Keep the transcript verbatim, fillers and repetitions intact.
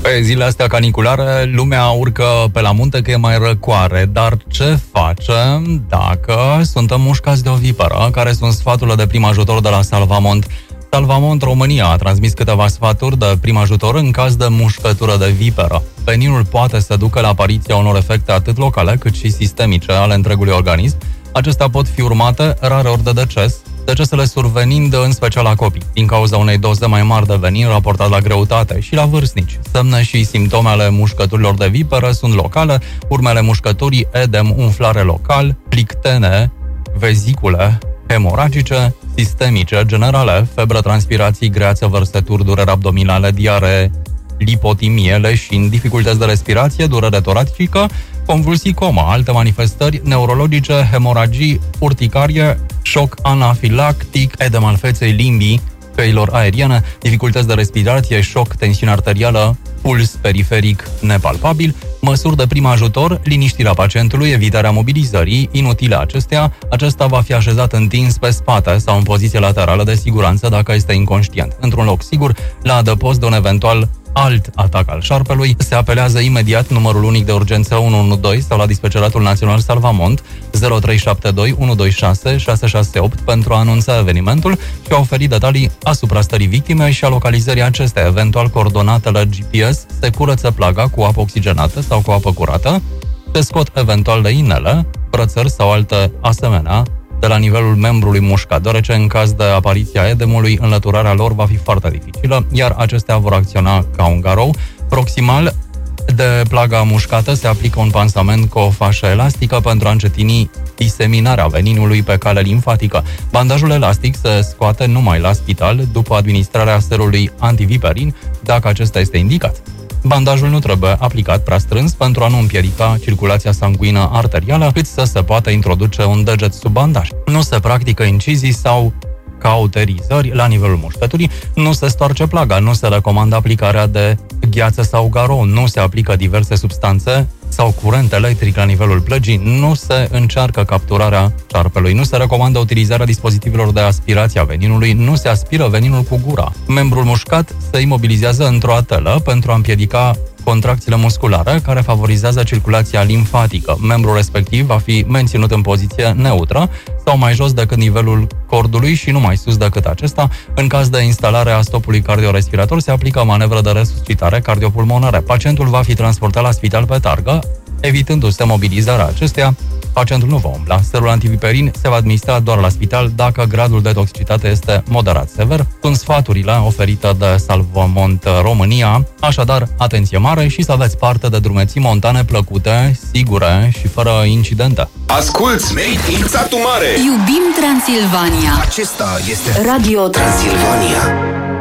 Pe zilele astea caniculare, lumea urcă pe la munte că e mai răcoare, dar ce facem dacă suntem mușcați de o viperă? Care sunt sfaturile de prim ajutor de la Salvamont? Salvamont România a transmis câteva sfaturi de prim ajutor în caz de mușcătură de viperă. Veninul poate să ducă la apariția unor efecte atât locale cât și sistemice ale întregului organism. Acestea pot fi urmate rareori de deces, decesele survenind în special la copii, din cauza unei doze mai mari de venin raportat la greutate, și la vârstnici. Semne și simptome ale mușcăturilor de viperă sunt locale, urmele mușcăturii, edem, umflare local, plictene, vezicule hemoragice, sistemice, generale, febră, transpirații, greață, vărsături, dureri abdominale, diaree, lipotimie, leșini, dificultăți de respirație, durere toracică, convulsii, coma, alte manifestări neurologice, hemoragii, urticarie, șoc anafilactic, edem al feței, limbii, căilor aeriene, dificultăți de respirație, șoc, tensiune arterială, puls periferic nepalpabil, măsuri de prim ajutor, liniștirea pacientului, evitarea mobilizării inutile acestea. Acesta va fi așezat întins pe spate sau în poziție laterală de siguranță dacă este inconștient. Într-un loc sigur, la adăpost de un eventual alt atac al șarpelui, se apelează imediat numărul unic de urgență unu unu doi sau la Dispeceratul Național Salvamont zero trei șapte doi unu doi șase șase șase opt pentru a anunța evenimentul și a oferi detalii asupra stării victimei și a localizării acesteia. Eventual, coordonatele G P S se curăță plaga cu apă oxigenată sau cu apă curată, se scot eventual de inele, brățări sau alte asemenea de la nivelul membrului mușcat, deoarece în caz de apariția edemului, înlăturarea lor va fi foarte dificilă, iar acestea vor acționa ca un garou. Proximal de plaga mușcată se aplică un pansament cu o fașă elastică pentru a încetini diseminarea veninului pe cale limfatică. Bandajul elastic se scoate numai la spital după administrarea serului antiviperin, dacă acesta este indicat. Bandajul nu trebuie aplicat prea strâns pentru a nu împiedica circulația sanguină arterială, cât să se poată introduce un deget sub bandaj. Nu se practică incizii sau cauterizări la nivelul mușcăturii, nu se stoarce plaga, nu se recomandă aplicarea de gheață sau garou, nu se aplică diverse substanțe sau curent electric la nivelul plăgii, nu se încearcă capturarea șarpelui, nu se recomandă utilizarea dispozitivelor de aspirație a veninului, nu se aspiră veninul cu gura. Membrul mușcat se imobilizează într-o atelă pentru a împiedica contracțiile musculare care favorizează circulația limfatică. Membrul respectiv va fi menținut în poziție neutră sau mai jos decât nivelul cordului și nu mai sus decât acesta. În caz de instalare a stopului cardiorespirator se aplică manevră de resuscitare cardiopulmonară. Pacientul va fi transportat la spital pe targă, evitându-se mobilizarea acesteia. Pacientul nu va umbla. Serul antiviperin se va administra doar la spital dacă gradul de toxicitate este moderat sever. Sunt sfaturile oferite de Salvamont România. Așadar, atenție mare și să aveți parte de drumeții montane plăcute, sigure și fără incidente. Asculți Made in Satu Mare! Iubim Transilvania! Acesta este Radio Transilvania.